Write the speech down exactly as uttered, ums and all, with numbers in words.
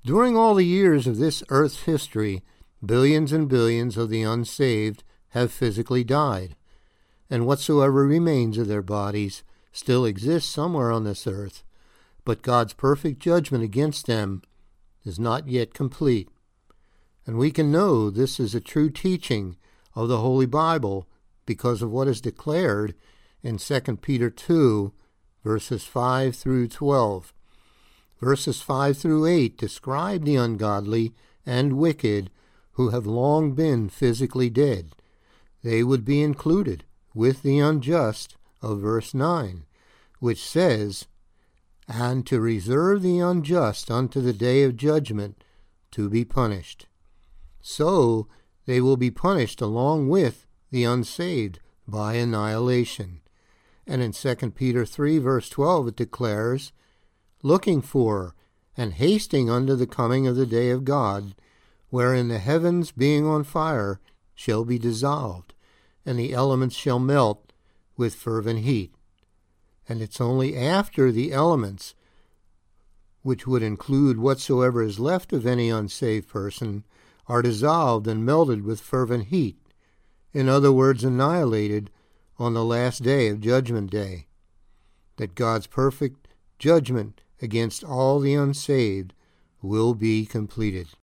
During all the years of this earth's history, billions and billions of the unsaved have physically died, and whatsoever remains of their bodies still exists somewhere on this earth, but God's perfect judgment against them is not yet complete. And we can know this is a true teaching of the Holy Bible because of what is declared in Second Peter two, verses five through twelve. Verses five through eight describe the ungodly and wicked who have long been physically dead. They would be included with the unjust of verse nine, which says, "And to reserve the unjust unto the day of judgment to be punished." So they will be punished along with the unsaved by annihilation. And in Second Peter three, verse twelve, it declares, "Looking for and hasting unto the coming of the day of God, wherein the heavens being on fire shall be dissolved, and the elements shall melt with fervent heat." And it's only after the elements, which would include whatsoever is left of any unsaved person, are dissolved and melted with fervent heat, in other words, annihilated on the last day of Judgment Day, that God's perfect judgment against all the unsaved will be completed.